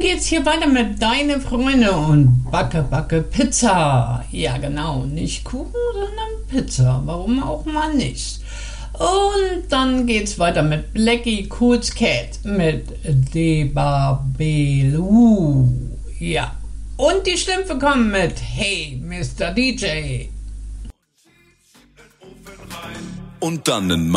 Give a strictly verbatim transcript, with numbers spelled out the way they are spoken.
geht's hier weiter mit Deine Freunde und Backe, Backe, Pizza. Ja, genau, nicht Kuchen, sondern Pizza. Warum auch mal nicht. Und dann geht's weiter mit Blackie Cool's Cat mit Debabelu. Ja. Und die Schlümpfe kommen mit Hey, Mister D J. Und dann